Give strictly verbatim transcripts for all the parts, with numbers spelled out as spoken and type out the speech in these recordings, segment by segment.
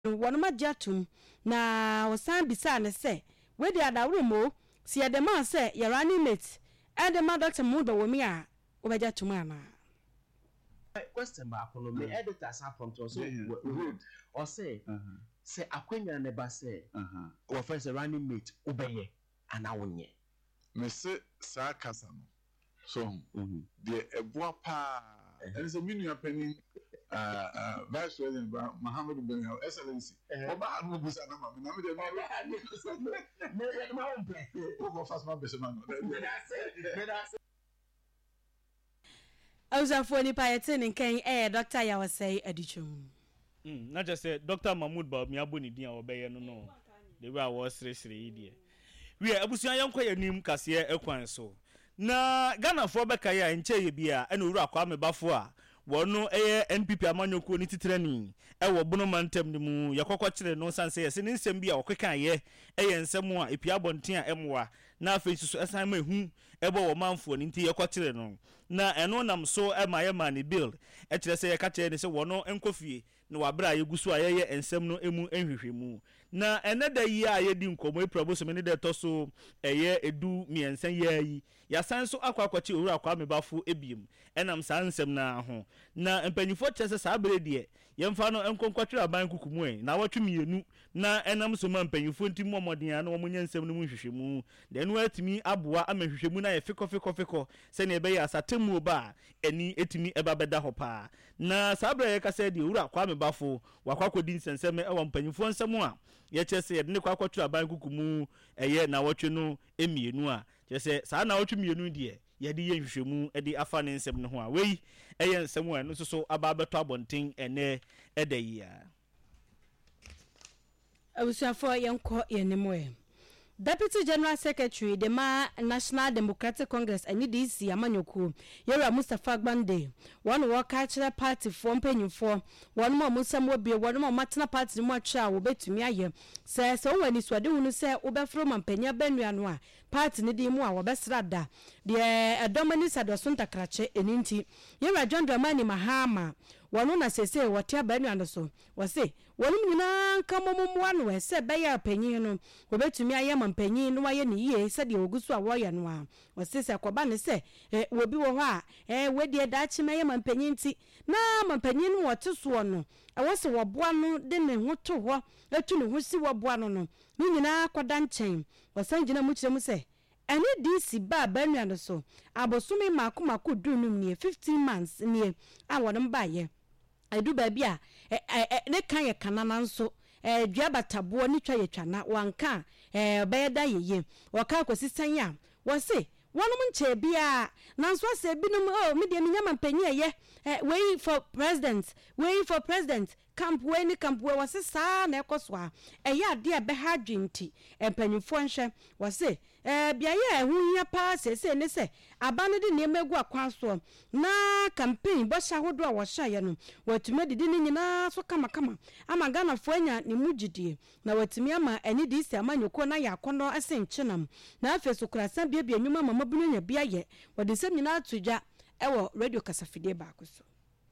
one ma jatum na osan bisa ne se we dey adawro si e de man se your running mate e de ma doctor mu do wo mi a wo be jatum ana question ba kono me editor sa prompt so road or say say akwenya ne ba say wo first running mate obeye ana wonye me se sa kasa no so de eboa pa and so minu apeni uh uh vice president Muhammad bin excellency oba no busa na ma na me de no me ma on play go fast man bese man Awzafo ni pa yete ni kan eh doctor ya wasai adichum mm na just say Doctor Mahmoud Ba mi aboni din a obeye no no the way I was sere yi die we abusuan yanko yanim kase ekwan so na Ghana for beka ya nche ye bia ena owura kwa mebafo a wono eye N P P amanyoko ni titrani e wo bono mantem ni mu yakokọ kire no sanse yesi ni nsem bia okeka ye eye nsem a epia bonten a emwa na afi susu esan ma hu ebo wo manfo ni nti yakọ kire no na eno nam so e ma ye ma ni bill e kire se ye ka kire ni se wono enkofie na wabra ye gusu a ye ye nsem no emu enhwehwemu na eneda yi a ye di nkomo e proboso me ni de to so eye edu miensen ye yi ya san so akwakwachi owura kwa mebafo ebiem enam san nsem na ho na empanyifo chese sa brede yemfa no enkonkwatwira ban kukumu e na watwe mienu na enam so ma empanyifo ntimu omodin na omunya nsem no mu hwehwemu de no atimi aboa amahwehwemu na ye fiko fiko fiko se ne ebe ya satemu oba eni etimi eba beda ho pa na sa brede ka se de owura kwa mebafo wakwakodi nsensem e wo empanyifo nsem a ye chese ye de ne kwakwatwira ban kukumu eye na watwe no emienu a chese sa na watwe mienu de yedi ye hwehwemu edi afa ne nsem no ho a wei eye nsem wa no so aba beto abonten ene edayia Awusuafo yenko yenimoe Deputy General Secretary the ma National Democratic Congress N D C amanyoko Yera Mustafa Gbande one work cultural party for mpanyufo one mo musam obi one mo matena party mo atwa wo betumi aye se se wo ani swade hunu se wo befro mampanya banua no a party ne di mu a wo besrada de edomani sadoso ntakrache eninti Yera John Dramani Mahama wanu na sese wote abanua no so wo se wonu nyina kamomomo anu we se be ya panyin no wo betumi aye mampanyin no aye ne yie se de ogusu a wo ye no a wo se se akoba ne se wo bi wo ho a eh wedi da chima ye mampanyin ti na mampanyin no wote so no e wo se wo boa no de ne ho to ho etu ne ho si wo boa no no ni nyina akoda nchen wo san gina mu kire mu se ene D C ba banua no so abosumi makomako dunum nie fifteen months nie a wodem ba ye edu ba bia ne kan ye kanana nso eh dua batabo ni twa ye twana wanka eh bayeda yeye waka akosisan ya wo se wonum nche bia nanso ase binum oh me de nyama mpanyi eye wey for president wey for president camp wey ni camp wey wase saa na ekoso a eye ade be ha dwenti empanyifo nhwe wase eh bia ye ehu hia pa sese ne se abane de ne megu akwan so na campaign bo sha hodo a wo sha ye no watumi didi ni nyina so kama kama ama Ghana fo anya ne mugidie na watumi ama eni di isi amanyoko na ya akono asenchenam na afeso kurasan bia bia nyuma mama bunu nya bia ye wode sem nyina atudwa ewo radio kasafide ba so.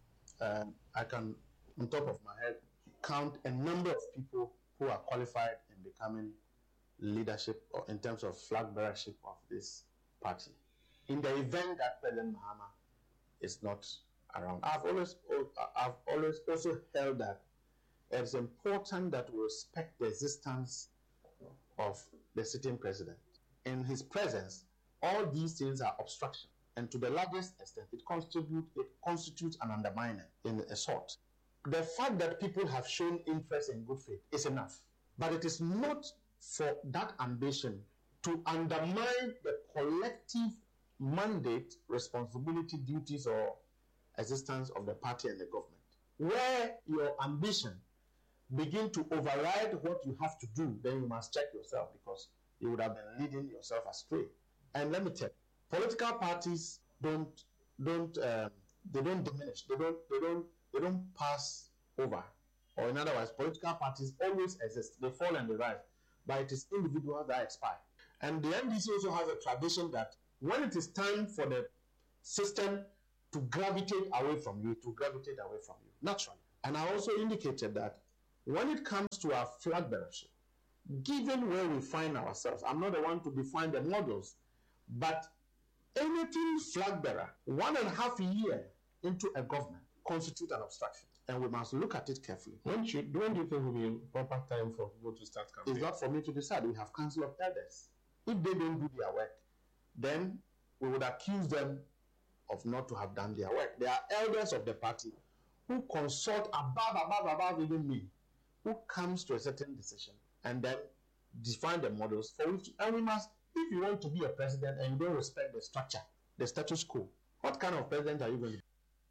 um I can on top of my head count a number of people who are qualified in becoming leadership or in terms of flag bearership of this party in the event that President Mahama is not around. I've always I've always also held that it's important that we respect the existence of the sitting president. In his presence, all these things are obstruction, and to the largest extent, it constitutes it constitutes an undermining in a sort. The fact that people have shown interest in good faith is enough, but it is not for that ambition to undermine the collective mandate, responsibility, duties, or existence of the party and the government. Where your ambition begin to override what you have to do, then you must check yourself, because you would have been leading yourself astray. And let me tell you, political parties don't don't um, they don't diminish. They don't they don't they don't pass over. Or in other words, political parties always exist. They fall and they rise, but it is individuals that expire. And the N D C also has a tradition that when it is time for the system to gravitate away from you, to gravitate away from you naturally. And I also indicated that when it comes to our flag bearership, given where we find ourselves, I'm not the one to define the models, but anything flag bearer, one and a half year into a government, constitute an obstruction. And we must look at it carefully. When should, when do you think will be a proper time for people to start campaigning? It's not for me to decide. We have council of elders. If they don't do their work, then we would accuse them of not to have done their work. There are elders of the party who consult above, above, above even me, who comes to a certain decision and then define the models for which, and we must, if you want to be a president and you don't respect the structure, the status quo, what kind of president are you going to be?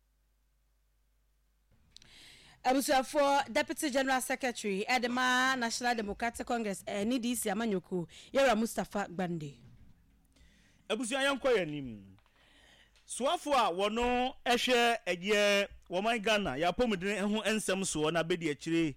For Deputy General Secretary, Edema National Democratic Congress, N D C Amanyoko, Yera Mustafa Gbande. Abusia yankwa yanim. Swafo a wono ehwe eye wo man Ghana ya pomudene ho ensem so na bedi akire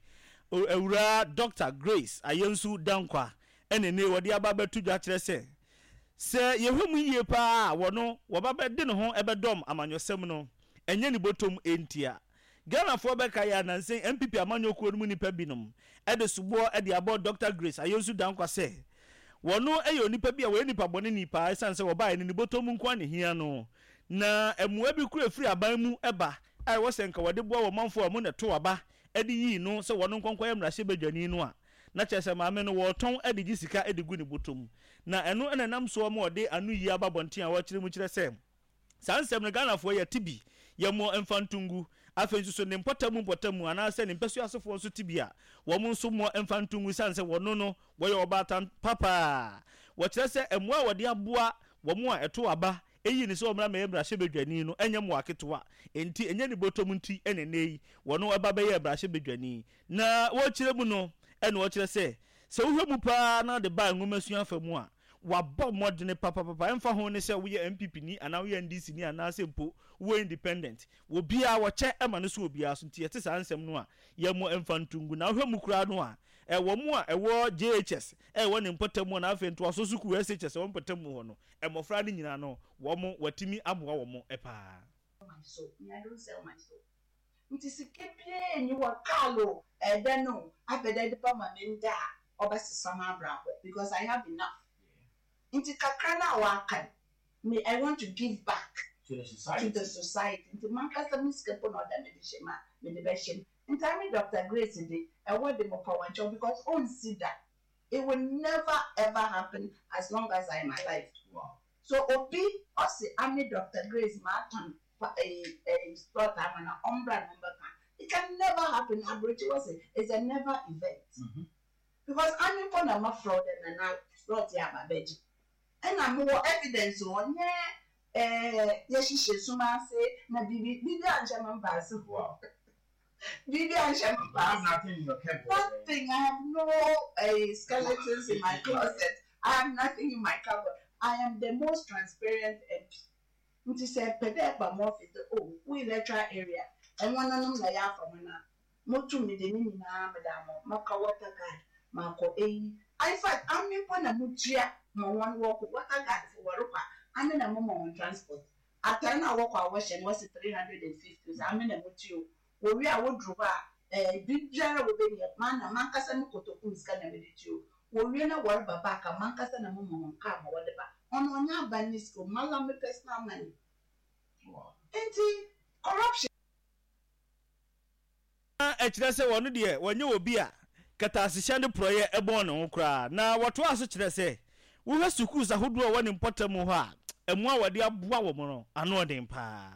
ewura Doctor Grace Ayensu Dankwa enene wode ababetu dwa kire se se yehwemu yie pa wono wo babede ne ho ebedom amanyosem no enye ni botom entia Ghana for beka ya nansen M P P amanyoko no mu nipa binom ede subo ede abo Doctor Grace Ayensu Dankwa se wono eyo nipa bia we nipa bone nipa esanse wo ba ni botom nko ne hia no na emua bi kura firi aban mu eba ai wo senka wode bo wo manfo amu ne to aba ede yi no se wono nkonkon ya mrahye badwani no a na chese maame no wo ton ede gi sika ede gu ne botom na eno ene nam so mo de anu yi ababonten a wo kire mu kire se sansem ne Ghana fo ya tibi ya mo emfantungu afensu so ne mpotamu mpotamu ana se ne mpesu asofo so tibia wo mo so mo emfantungu sanse wono no wo ye obatan papa wo kire se emua wode aboa wo mo a eto aba eyi ni so omra me brahye bedwani no enye mo aketewa enti enye ni botom nti enenei wono eba be ye brahye bedwani na wo kire mu no ene wo kire se se wo hwemu pa na de ba nwumasu afamu a wabọ modene papa papa emfa ho ne se wo ye M P P ni ana wo ye N D C ni ana sempo wo independent wo bia wo che ema no so obia so nti yete sansem no a ye mo emfa ntungu na hwemu kura no a e wo mu a e wo J H S e wo ne mpotamu na afa nto aso suku S H S wo mpotamu ho no e mofra ni nyina no wo mo watimi aboa wo mo e pa so I don't sell my soul nti sikepie ni wakalo e de no abede de pa manenda obesesa ma brabo because I have enough. Inti kakrana wakan me I want to give back to the society. To the society. Inti mankasa miskepo no da medishema me de beshem. Inti I Doctor Grace de I want them for one job because on see that it will never ever happen as long as I am alive. Wow. So Obi also I Doctor Grace Martin a a spot I'm an umbra number can. It can never happen. Abrochi was it. It's a never event. Mm-hmm. Because I'm in for my fraud and I fraud ya my veggie. And I'm more evidence on yeah, eh, yes, she should say, na Bibi, Bibi and German Bass. Wow. Bibi and German Bass. Nothing in your camp. Nothing. I have no uh, skeletons in my closet. I have nothing in my cupboard. I am the most transparent M P. It is a pedapa more fit. Oh, we electoral area. And one of them lay out from one. Motu me the name na madam. Maka water guard. Mako eh. I fact I'm in one of Mutia. No one walk water guard for Waruka. I'm in a moment on transport. I turn I walk our wash and was three hundred and fifty. I'm in a Mutu. We are would drop a big jar will be a man, a mancas and Kotokun's can with you. We are not worried about back a mancas and a moment come or whatever. On one yard by this school, Malam personal money. Ain't it corruption? Ekyerɛ sɛ wɔno deɛ wɔnyɛ obi a katasehya ne proyɛ ɛbɔn ne ho koraa na wɔto aso kyerɛ sɛ wohwɛ sukuu sahodoɔ a wɔne mpɔtam hɔ a ɛmo a wɔde aboa wɔ mo no ano ɔden paa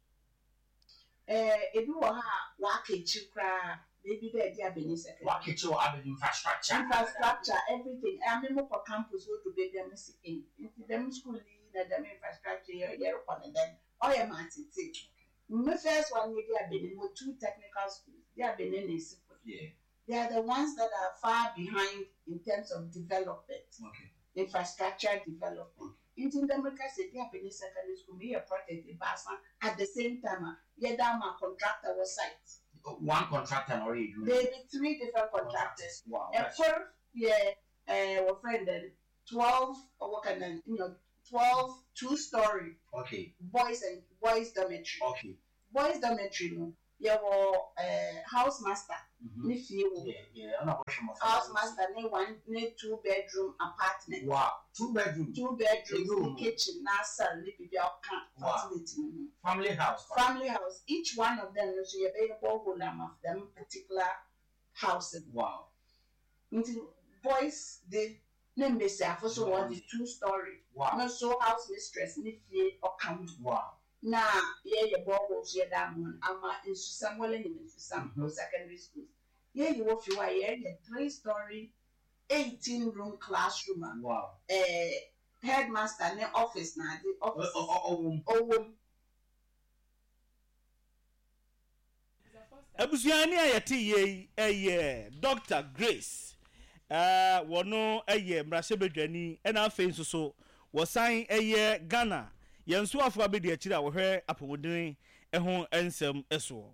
eh ebi wɔ ha wakechi koraa maybe there dia beni second wakechi wɔ abɛ infrastructure infrastructure everything I mean for campus wo to be them in them school na them infrastructure here for them all your matiti my first one we dia beni with two technical schools dia beni in yeah. They are the ones that are far behind in terms of development, okay. Infrastructure development. In America, they have been secondary school, be a project in Basa at the same time. Yeah, that my contractor was site. One contractor already. There be three different contractors. Wow. At first, yeah, uh, our friend then twelve or what kind of you know twelve two story. Okay. Boys and boys dormitory. Okay. Boys dormitory. No. You were uh, house master. ne fie wo Yeah, yeah, I'm not watching my house master ne one ne two bedroom apartment. Wow, two bedroom. Two bedrooms, Bedroom. the kitchen, nasa, ne bibi aka Wow. facility. Family house. Family house. Each one of them is a very borehole of them particular houses. Wow. Until boys they name they say for so one the two story. Wow. No so house mistress ne fie or come. Wow. Na yeah your boreholes yeah that one. Ama in somewhere in some secondary schools. Yeah you will feel yeah yeah three story, eighteen room classroom. Wow. Eh headmaster ne office na the office. Oh, oh, oh, Oh, oh. abusuani a yɛte yɛ ɛyɛ Doctor Grace ɛɛ wɔno ɛyɛ mmarahyɛbadwani ɛna afei nso so wɔsan ɛyɛ Ghana yɛn nso afɔ abɛdi akyire a wɔhwɛ apɔmuden ɛho nsɛm ɛsoɔ.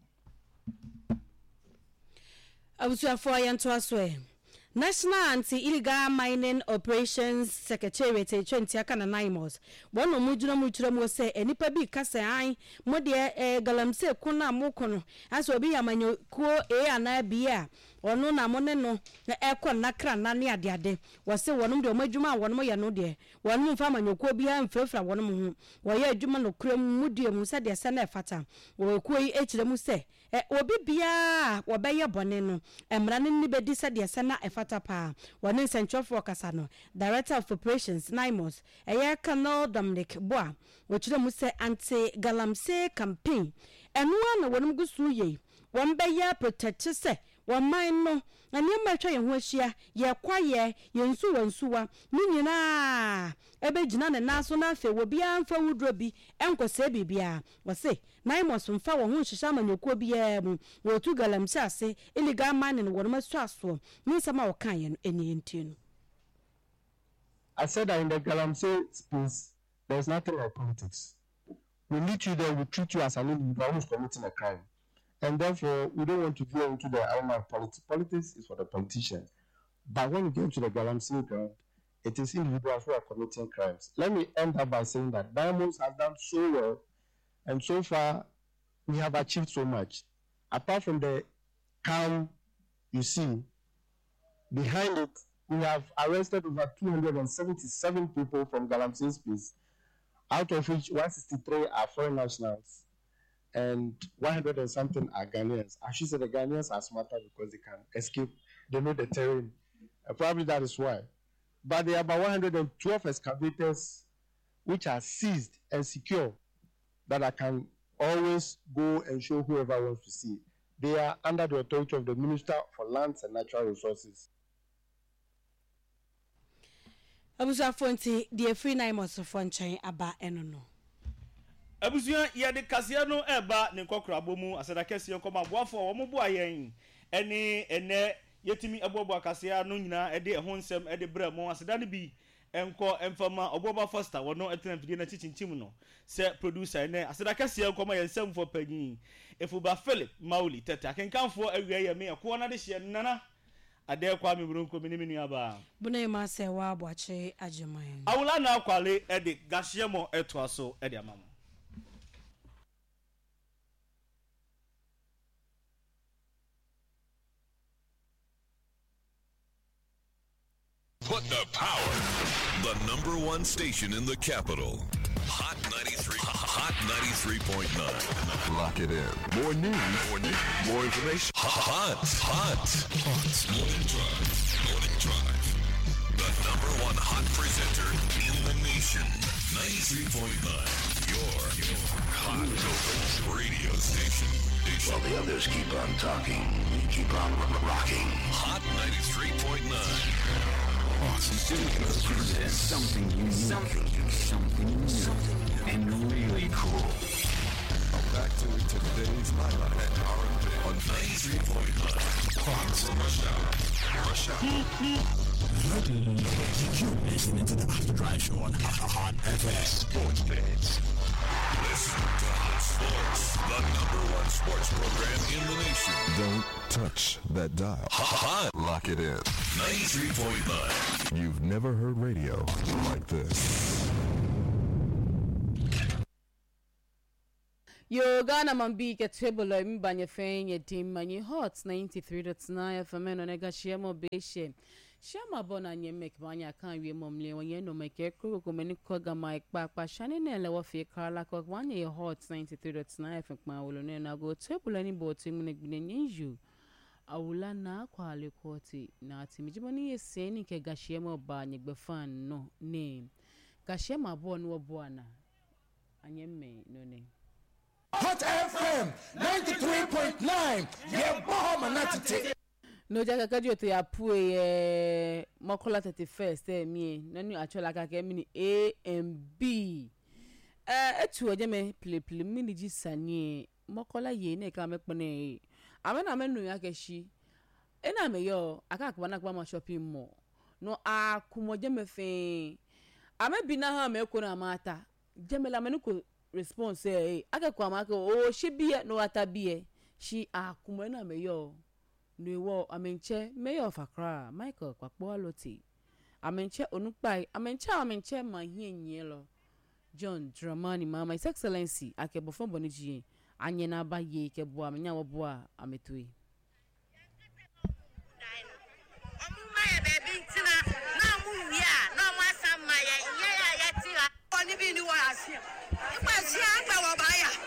abusuafoɔ yɛn to aso ɛ National Anti-Illegal Mining Operations Secretariat twenty akana naimos bono mujuna mujura mo se enipa bi kasa an mo de e galamse kuna mo kono aso obi yamanyo kuo e ana bia ono na mo ne no na ekọ nakra na ne ade ade wo se wonom de omadwuma wonom ye no de wonom fa manyo kuo bia mfrafra wonom ho wo ye adwuma no kram mu de mu se de se na efata wo kuo yi echire mu se e obi bia wo be ye bone no emra ne ni bedi se de se na efata pa wonin central kasa no Director of Operations Naimos eye Colonel Dominic Boa wo chire mu se anti galamse campaign eno na wonom gusu ye won be ye protect se won man no na niam atwa ye ho ahia ye kwaye ye nsu wansuwa ni nyina ebe gina ne naso na afa wo bia mfa wudro bi enkose bibia wo se Naimos mfa wo ho hihya manyokuo bia mu wo tu galamse ase illegal mining wo no masu aso ni sama wo kan ye no eni entinu. I said that in the galamse space there's nothing like politics. We meet you there, we treat you as an individual who's committing a crime. And therefore, we don't want to go into the arena of politics. Politics is for the politicians. But when we get to the galamsey ground, it is individuals who are committing crimes. Let me end up by saying that Diamonds has done so well, and so far, we have achieved so much. Apart from the calm you see, behind it, we have arrested over two hundred seventy-seven people from galamsey space, out of which one hundred sixty-three are foreign nationals. And one hundred and something are Ghanaians. I should say the Ghanaians are smarter because they can escape. They know the terrain. Uh, probably that is why. But there are about one hundred twelve excavators which are seized and secure that I can always go and show whoever wants to see. They are under the authority of the Minister for Lands and Natural Resources. Abuja Fonti, the free Naimos of Fonchain Aba Enono. Abusuan ya de kasia no eba ne kokrabo mu aseda kese nkoma boafo wo mo bo ayen ene ene yetimi abobo kasia no nyina ede ho nsem ede bra mo aseda ne bi enko emfama oboba foster wono etena video na chichinchim no se producer ne aseda kese nkoma yensem fo pagin efuba Philip Mauli tete akenkanfo awia ye me ko na de hye nana ade kwa me bronko me ne menu aba buna ma se wa aboache ajeman awula na akwale ede gahye mo eto aso ede amamo. Put the power. The number one station in the capital. Hot ninety-three. Hot ninety-three point nine. Lock it in. More news. More news. More information. Hot. Hot. Hot. Morning Drive. Morning Drive. The number one hot presenter in the nation. ninety-three point nine. Your, your hot local radio station. While the others keep on talking, we keep on rocking. Hot ninety-three point nine. Studios presents something unique, something unique, something unique, something new, and really cool. Back to today's highlight at R and B on ninety-three point nine. Fox Rush Hour. Rush Hour. You're listening to the After Drive Show on Hot F S. Sports Beds. Listen to Hot Sports, the number one sports program in the nation. Don't touch that dial. Hot. Lock it in. ninety-three point nine. You've never heard radio like this. Yo Ghana man be ke table e mbanye fen ye dim manye hot ninety-three point nine F M no nega shemo be she. Shema bona nye make banya kan wie momle wonye no make kro ko meni ko ga mic pa pa shane ne le wo fe kala ko wanye hot ninety-three point nine F M ma wolo ne na go table ani bo tim ne gbine nyu. Awula na kwale koti na timijimo ni yese ni ke gashemo ba nye gbe fan no name. Gashema bo no bo ana. Anyeme no ne. Hot F M ninety-three point nine. Yeah, Bahama Natite. No jaka kadio to ya pue eh mokola thirty-first eh mi nanu achola ka ke mini A and B. Eh etu oje me play play mini ji sanie mokola ye ne ka me pone. Amena amenu ya ke shi. Ena me yo aka akwa na kwa ma shopping mall. No a kumoje me fe. Ame bina ha me ko na mata. Jemela me ko response eh aka kwa ma ko o shi bie no ata bie. Shi a kumo na me yo. Niwo amenche mayor of Accra Michael Kwakpo Aloti amenche onukpai amenche amenche mahie lo John Dramani mama his excellency akebofo boniji anye na baye kebo amenya wobo a ametui omuma ye baby ntina na mu wi a na mu asama ye ye ya ye ti ha oni bi ni wo asia ipa sia agba wo ba ya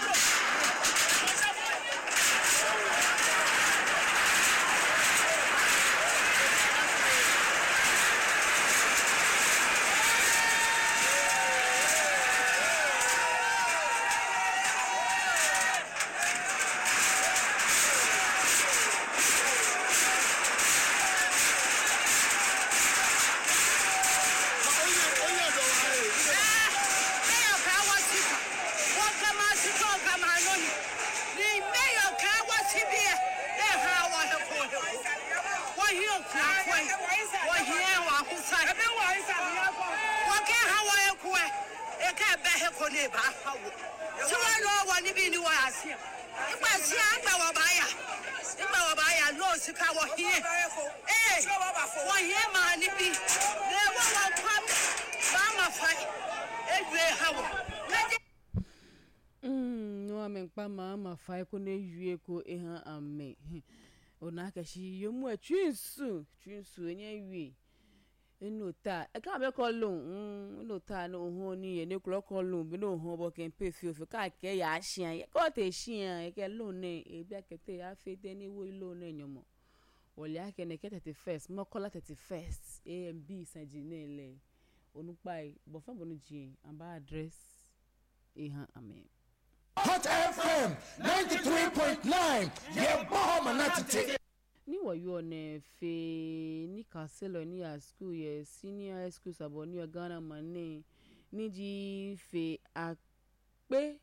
mama fai ko ne yue ko eha ame ona ka shi yomu atwinsu twinsu enye yue enota e ka be ko lo mm enota no ho ni ye ne klo ko lo bi no ho bo ken pe fi ofi ka ke ya hia ye ko te hia ye ke lo ne e bi akete ya fe te ni wo lo ne nyomo wole ake ne ke thirty-first mo kola thirty-first A and B sanjine le onupai bo fa bo no ji amba address eha ame Hot F M ninety-three point nine. Yeah, Bahama Natite. Ni wa yo ne fe ni kaselo ni a school ye senior high school sabo ni Ghana mane ni ji fe akpe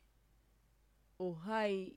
ohai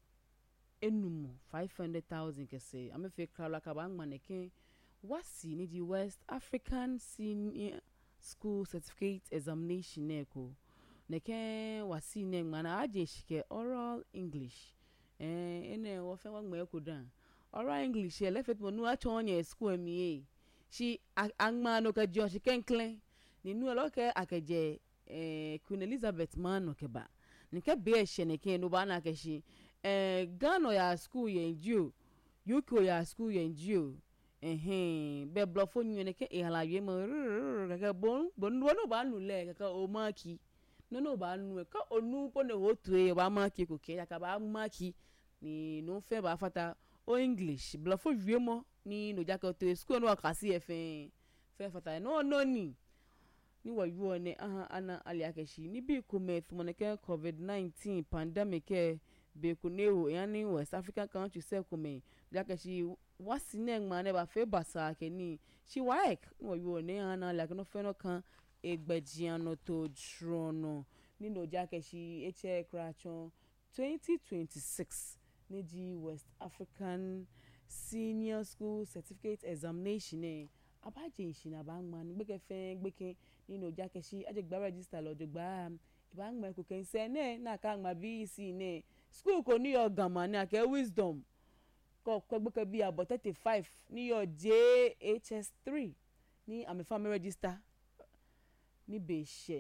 enumu five hundred thousand kese ame fe krala ka ba maneke wasi ni ji West African Senior School Certificate Examination eko neke wasi ne mana aje shike oral English eh ene wo fe wa gba ekodan oral English e lefet mo nu acho onye school mi e shi angma no ka jo shi kenklen ni nu lo ke akeje eh Queen Elizabeth man no ke ba nke be e she neke no ba na ke shi eh Ghana ya school ye nju U K ya school ye nju eh be blofo nyu neke e hala ye mo ka bon bon no ba nu le ka o maki no no ba nu ka onu po ne hotu e ba maki ko ke ya ka ba maki ni no fe ba fata o English blofo wiemo ni no jaka to school no ka si efen fe fata no no ni ni wa yu ne aha ana ali akeshi ni bi ko me fu moneke covid nineteen pandemic e be ko ne o yani West African country se ko me akeshi wasi ne ma ne ba fe basa ke ni shi waek ni wa yu ne ana ali no fe no kan egbejiano to drono ni no jakeshi eche krachon twenty twenty-six ni ji West African Senior School Certificate Examination eh abaje nshina ba ngma ni gbeke fe gbeke ni no jakeshi aje gba register lo je gba ba ngma ko ken se ne na ka ngma B C ne school ko ni yo gama ni ake wisdom ko ko gbeke bi about thirty-five ni yo J H S three ni am family register ni be she ni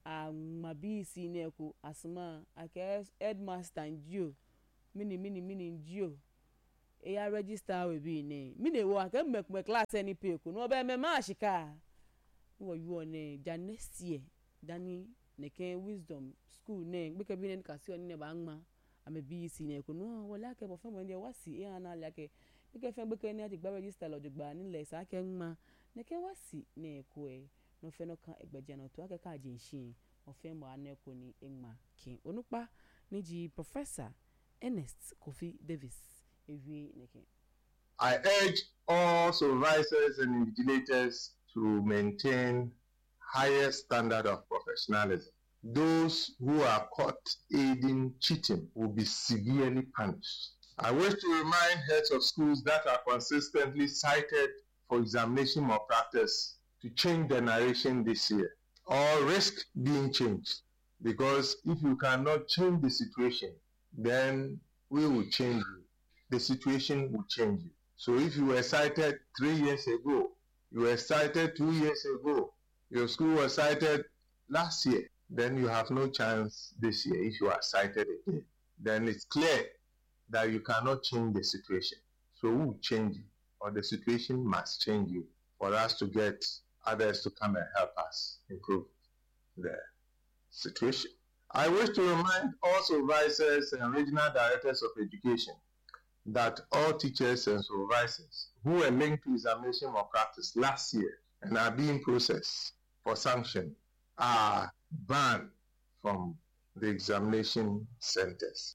amabisi ne ko asma aka headmaster ndio mini mini mini ndio e ya register we bi ne mini wo aka mek mek class any pe ko no be me ma shika wo you ne ja next year dani ne ken wisdom school ne gbe ke bi ne ka si oni ne ba nma amabisi ne ko no wala ke bo fe mo ne wasi e ana la ke ke fe gbe ke ne ati gba register lo jogba ni le sa ke nma ne ke wasi ne ko e no fe no kan egbeje no to aka ka jinshin o fe mo aneko ni enma kin onupa ni ji Professor Ernest Kofi Davis ewie neke. I urge all supervisors and invigilators to maintain higher standard of professionalism. Those who are caught aiding cheating will be severely punished. I wish to remind heads of schools that are consistently cited for examination malpractice to change the narration this year or risk being changed, because if you cannot change the situation, then we will change you. The situation will change you. So if you were cited three years ago, you were cited two years ago, your school was cited last year, then you have no chance this year if you are cited again. Then it's clear that you cannot change the situation. So we will change you, or the situation must change you for us to get others to come and help us improve the situation. I wish to remind all supervisors and regional directors of education that all teachers and supervisors who were linked to examination malpractice last year and are being processed for sanction are banned from the examination centers.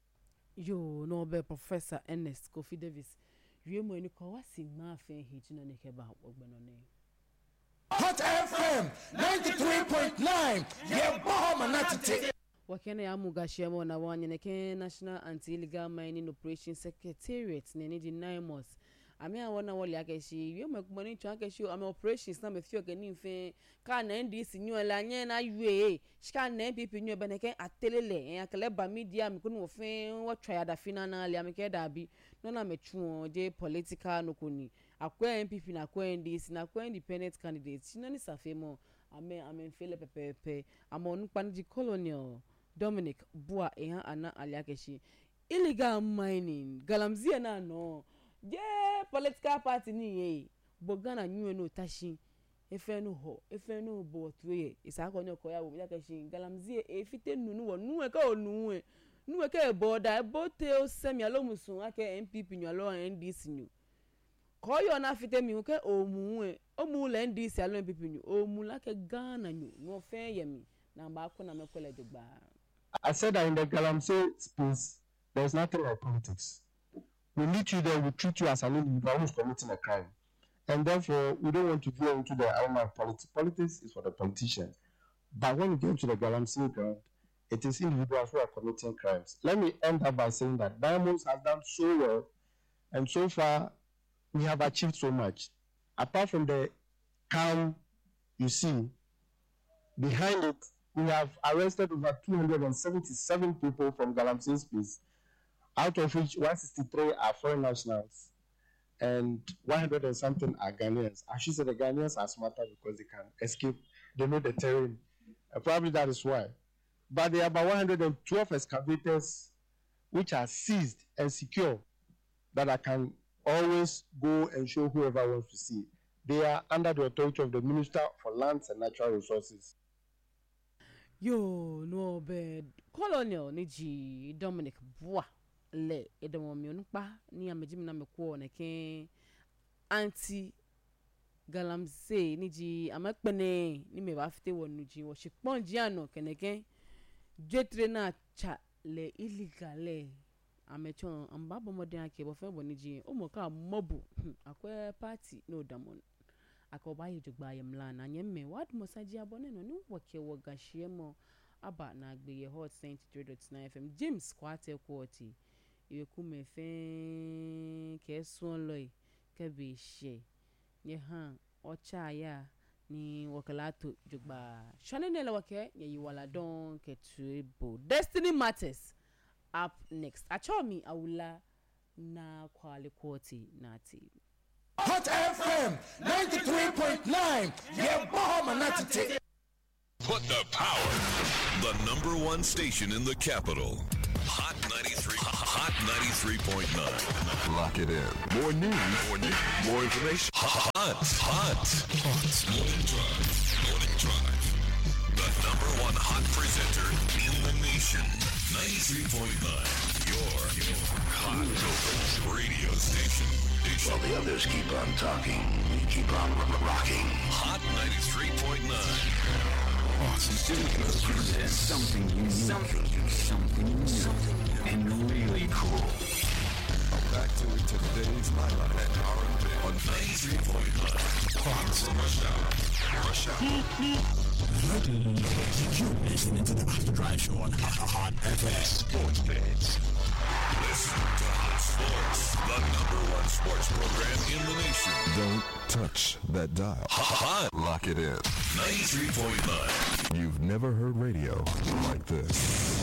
Yo, no be Professor Ernest Kofi Davis. You mo ni ko wasi ma fe hijina ne keba ogbenone. Hot F M ninety-three point nine. Yeah, Bahama Natite. Wakene ya mugashemo na wanye ke National Anti-Illegal Mining Operation Secretariat ne ni di nine months. Ame awona wole akeshi yo mekumani twa akeshi ame operations na me fio ke ni fe ka na N D C nyu la nye na U A shika na N P P nyu be ne ke atelele en akele ba media me kunu fe wo twa ya da fina na ali ame ke da bi no na me twu je political no kuni akwa N P P na akwa N D C na akwa independent candidates no ni safemo ame ame fele pepepe amonu panji colonial Dominic Bua eha ana ali akeshi illegal mining galamzia na no yeah, political party ni ye bogana nyu no tashi efe no ho efe no bo twe isa ko nyo ko ya wo ya kashi galamzie efite nunu wo nu e ka onu e nu e ka boda e bote o semi alomusun ake N P P nyu alo N D C nyu ko yo na fite mi ke omu e omu le N D C alo N P P nyu omu la ke Ghana nyu no fe yemi na ba ko na mekwele jogba. I said that in the Galamsey space there's nothing like politics. We meet you there, we treat you as an individual who's committing a crime. And therefore, we don't want to go into the element of politics. Politics is for the politicians. But when you get to the Galamsey ground, it is individuals who are committing crimes. Let me end up by saying that Diamonds has done so well, and so far, we have achieved so much. Apart from the calm you see, behind it, we have arrested over two hundred seventy-seven people from Galamsey space, out of which one hundred sixty-three are foreign nationals and one hundred and something are Ghanaians. I should say the Ghanaians are smarter because they can escape, they know the terrain. Uh, probably that is why. But there are about one hundred twelve excavators which are seized and secure that I can always go and show whoever wants to see. They are under the authority of the Minister for Lands and Natural Resources. Yo, no bed. Colonial Niji Dominic Bua. Le edomo mi onpa ni amejimi na mekwo na ke anti Galamsey niji amekpene ni me ba fite wonu ji wo shiponji ano keneke jetre na cha le illegal amecho ambabo modern ake bo fe bo niji o mo ka mobu akwe party no damon akoba yejugba yemla na nyemme wad mosaji abone no ni woke wo gashiemo aba na agbe hot ninety-three point nine F M James Kwate Kwoti iwe kume fe ke sonloi ke be she ye han ocha ya ni wakalato jugba shanene la wake ye yiwala don ke tuebo Destiny Matters up next achomi awula na kwale kwoti nati Hot F M ninety-three point nine. Yeah, Bahama Natite. Put the power. The number one station in the capital. Hot ninety-three. Hot ninety-three point nine. Lock it in. More news. More news. More information. Hot. Hot. Hot. Morning Drive. Morning Drive. The number one hot presenter in the nation. ninety-three point nine. Your, your hot radio station. While the others keep on talking, we keep on rocking. Hot ninety-three point nine. There's something unique, something, something new, something new, and really cool. Back to it today's highlight at R and B on ninety-three point nine. Rush Hour. Rush Hour. You're listening to the Hot Drive Show on Hot F M. Sports Fans. Listen to Hot Sports, the number one sports program in the nation. Don't touch that dial. Hot. Lock it in. ninety-three point nine. You've never heard radio like this.